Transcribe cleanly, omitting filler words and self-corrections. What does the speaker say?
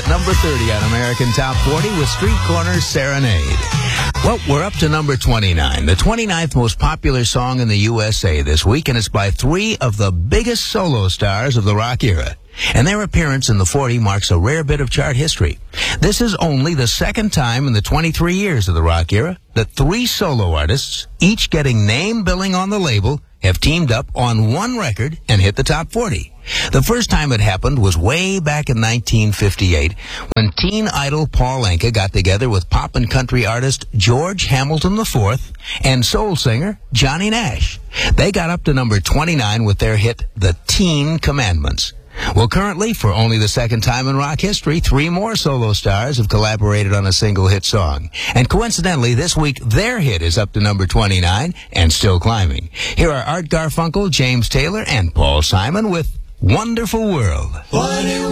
at number 30 on American Top 40 with Street Corner Serenade. Well, we're up to number 29, the 29th most popular song in the USA this week, and it's by three of the biggest solo stars of the rock era. And their appearance in the 40 marks a rare bit of chart history. This is only the second time in the 23 years of the rock era that three solo artists, each getting name billing on the label, have teamed up on one record and hit the top 40. The first time it happened was way back in 1958 when teen idol Paul Anka got together with pop and country artist George Hamilton IV and soul singer Johnny Nash. They got up to number 29 with their hit, The Teen Commandments. Well, currently, for only the second time in rock history, three more solo stars have collaborated on a single hit song. And coincidentally, this week, their hit is up to number 29 and still climbing. Here are Art Garfunkel, James Taylor, and Paul Simon with Wonderful World.